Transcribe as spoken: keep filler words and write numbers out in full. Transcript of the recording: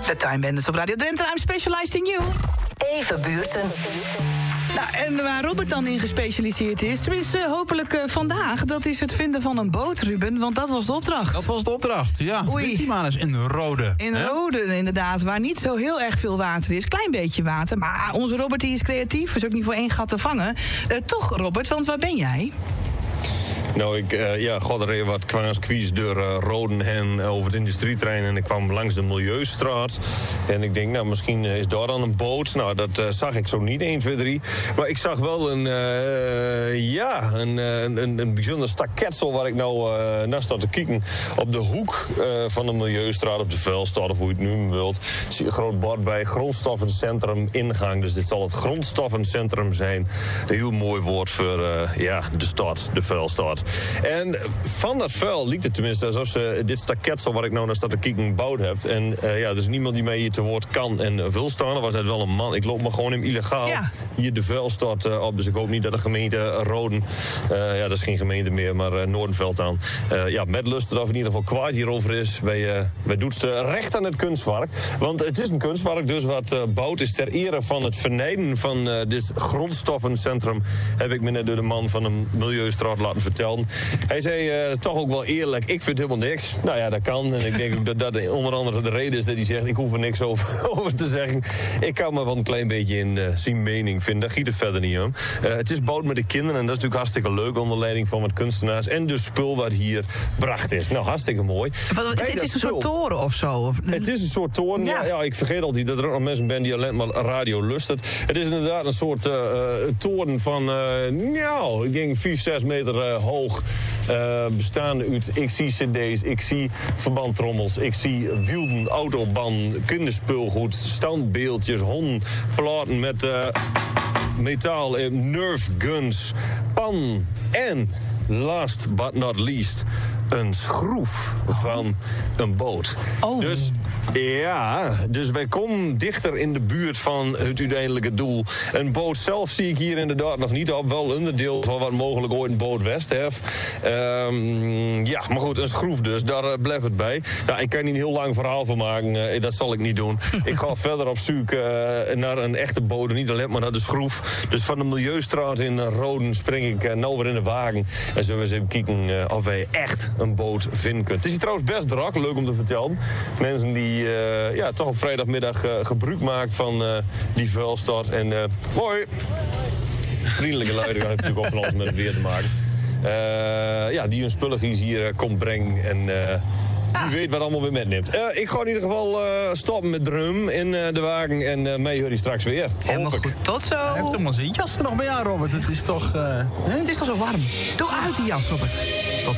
De Time Bandits op Radio Drenthe. I'm specialized in you. Even buurten. Nou, en waar Robert dan in gespecialiseerd is, tenminste uh, hopelijk uh, vandaag, dat is het vinden van een boot, Ruben, want dat was de opdracht. Dat was de opdracht, ja. Oei. Die maar eens in Rode. In hè? Rode, inderdaad, waar niet zo heel erg veel water is. Klein beetje water, maar onze Robert die is creatief, is ook niet voor één gat te vangen. Uh, toch, Robert, want waar ben jij? Nou, ik uh, ja, god er even wat kwaaskwies door uh, Roden heen over het industrieterrein. En ik kwam langs de Milieustraat. En ik denk, nou, misschien is daar dan een boot. Nou, dat uh, zag ik zo niet, één, twee, drie. Maar ik zag wel een, uh, ja, een, een, een, een bijzonder staketsel waar ik nou uh, naar sta te kijken. Op de hoek uh, van de Milieustraat, op de Vuilstraat, of hoe je het noemen wilt. Zie je een groot bord bij grondstoffencentrum ingang. Dus dit zal het grondstoffencentrum zijn. Een heel mooi woord voor uh, ja, de stad, de Vuilstraat. En van dat vuil liep het tenminste alsof ze dit staketsel waar ik nou naar sta te kijken gebouwd heb. En uh, ja, er is niemand die mij hier te woord kan en wil staan. Er was net wel een man. Ik loop maar gewoon hem illegaal Ja. hier de vuilstad uh, op. Dus ik hoop niet dat de gemeente Roden, uh, ja, dat is geen gemeente meer, maar uh, Noordenveld aan. Uh, ja, met lust er of in ieder geval kwaad hierover is. Wij, uh, wij doen het uh, recht aan het kunstwerk. Want het is een kunstwerk dus wat uh, bouwt is ter ere van het vernijden van uh, dit grondstoffencentrum. Heb ik me net door de man van de Milieustraat laten vertellen. Hij zei uh, toch ook wel eerlijk, ik vind helemaal niks. Nou ja, dat kan. En ik denk ook dat dat onder andere de reden is dat hij zegt, ik hoef er niks over, over te zeggen. Ik kan me wel een klein beetje in uh, zijn mening vinden. Daar giet het verder niet om. Uh, het is bouwd met de kinderen en dat is natuurlijk hartstikke leuk onder leiding van wat kunstenaars. En de spul wat hier bracht is. Nou, hartstikke mooi. Wat, het, het is een soort toren of zo? Of... Het is een soort toren. Ja. Ja, ja, ik vergeet altijd dat er ook nog mensen zijn die alleen maar radio lustert. Het is inderdaad een soort uh, uh, toren van, uh, nou, ik denk vier, zes meter uh, hoog. Uh, bestaande uit, ik zie cd's, ik zie verbandtrommels, ik zie wielden, autoban, kinderspulgoed, standbeeldjes, honden, platen met uh, metaal, uh, nerf guns, pan en, last but not least, een schroef van een boot. Oh. Dus ja, dus wij komen dichter in de buurt van het uiteindelijke doel. Een boot zelf zie ik hier inderdaad nog niet op. Wel onderdeel van wat mogelijk ooit een boot West heeft. Um, ja, maar goed, een schroef dus. Daar uh, blijft het bij. Nou, ik kan hier een heel lang verhaal van maken. Uh, dat zal ik niet doen. Ik ga verder op zoek uh, naar een echte boot. Niet alleen maar naar de schroef. Dus van de Milieustraat in uh, Roden spring ik uh, nou weer in de wagen. En zullen we eens even kijken uh, of wij echt een boot vinden kunnen. Het is hier trouwens best druk. Leuk om te vertellen. Mensen die Uh, ja, toch op vrijdagmiddag uh, gebruik maakt van uh, die vuilstad. En uh, mooi. Vriendelijke luiden gaan natuurlijk ook van alles met het weer te maken. Uh, ja, die hun spulletjes hier uh, komt brengen. En uh, wie weet wat allemaal weer metneemt. Uh, ik ga in ieder geval uh, stoppen met drum in uh, de wagen. En uh, mij hoor je straks weer. Helemaal goed. Tot zo. Hij heeft helemaal zijn jas er nog bij aan, Robert. Het is toch... Uh, Het is toch zo warm. Doe uit die jas, Robert. Tot